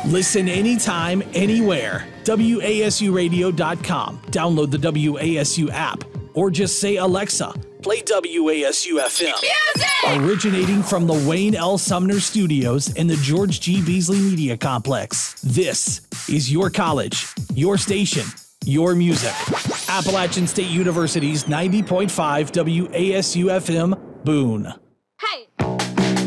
Listen anytime, anywhere. WASUradio.com. Download the WASU app. Or just say, Alexa, play WASU FM. Music! Originating from the Wayne L. Sumner Studios in the George G. Beasley Media Complex. This is your college, your station, your music. Appalachian State University's 90.5 WASU FM, Boone.